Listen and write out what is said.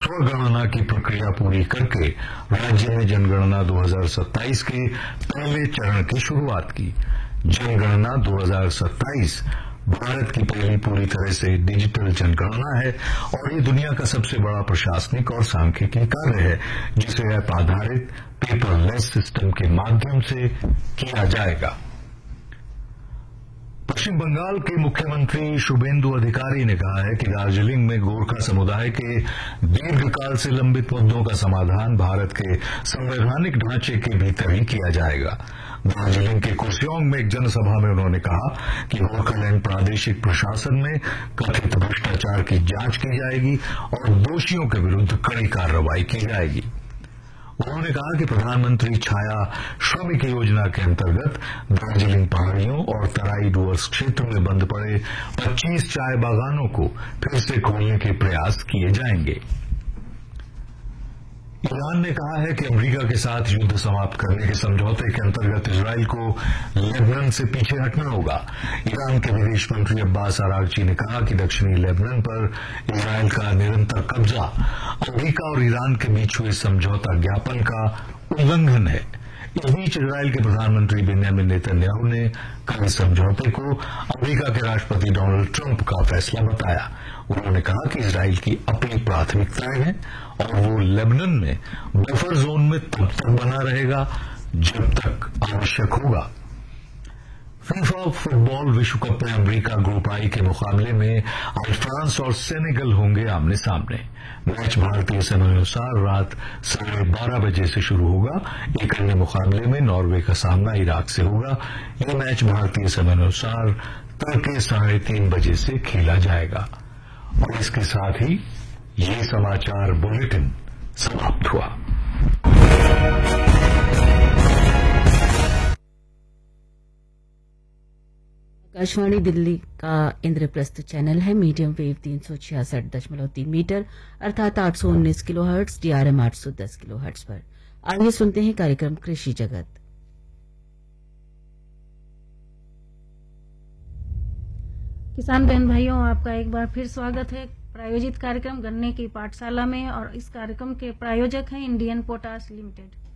स्वगणना की प्रक्रिया पूरी करके राज्य में जनगणना 2027 के पहले चरण की शुरुआत की। जनगणना 2027 भारत की पहली पूरी तरह से डिजिटल जनगणना है और ये दुनिया का सबसे बड़ा प्रशासनिक और सांख्यिकी कार्य है जिसे ऐप आधारित पेपरलेस सिस्टम के माध्यम से किया जाएगा। पश्चिम बंगाल के मुख्यमंत्री शुभेंदु अधिकारी ने कहा है कि दार्जिलिंग में गोरखा समुदाय के दीर्घकाल से लंबित मुद्दों का समाधान भारत के संवैधानिक ढांचे के भीतर ही किया जाएगा। दार्जिलिंग के कुर्सियोंग में एक जनसभा में उन्होंने कहा कि गोरखालैंड प्रादेशिक प्रशासन में कथित भ्रष्टाचार की जांच की जाएगी और दोषियों के विरुद्ध कड़ी कार्रवाई की जाएगी। उन्होंने कहा कि प्रधानमंत्री छाया श्रमिक योजना के अंतर्गत दार्जिलिंग पहाड़ियों और तराई डुवर्स क्षेत्र में बंद पड़े 25 चाय बागानों को फिर से खोलने के प्रयास किए जाएंगे। ईरान ने कहा है कि अमेरिका के साथ युद्ध समाप्त करने के समझौते के अंतर्गत इजराइल को लेबनान से पीछे हटना होगा। ईरान के विदेश मंत्री अब्बास अरागची ने कहा कि दक्षिणी लेबनान पर इजराइल का निरंतर कब्जा अमेरिका और ईरान के बीच हुए समझौता ज्ञापन का उल्लंघन है। इस बीच इजराइल के प्रधानमंत्री बेंजामिन नेतन्याहू ने कल समझौते को अमेरिका के राष्ट्रपति डोनाल्ड ट्रंप का फैसला बताया। उन्होंने कहा कि इजराइल की अपनी प्राथमिकताएं हैं और वो लेबनान में बफर जोन में तब तक बना रहेगा जब तक आवश्यक होगा। फीफा फुटबॉल विश्व कप में अमेरिका ग्रुप आई के मुकाबले में आज फ्रांस और सेनेगल होंगे आमने सामने। मैच भारतीय समयानुसार रात 12:30 बजे से शुरू होगा। एक अन्य मुकाबले में नॉर्वे का सामना इराक से होगा। यह मैच भारतीय समयानुसार तड़के 3:30 बजे से खेला जाएगा। और इसके साथ ही ये समाचार बुलेटिन समाप्त हुआ। आकाशवाणी दिल्ली का इंद्रप्रस्थ चैनल है। मीडियम वेव 366.3 मीटर अर्थात 819 किलोहर्ट्ज, DRM 810 किलोहर्ट्ज पर। आइए सुनते हैं कार्यक्रम कृषि जगत। किसान बहन भाइयों, आपका एक बार फिर स्वागत है प्रायोजित कार्यक्रम गन्ने की पाठशाला में। और इस कार्यक्रम के प्रायोजक हैं इंडियन पोटाश लिमिटेड।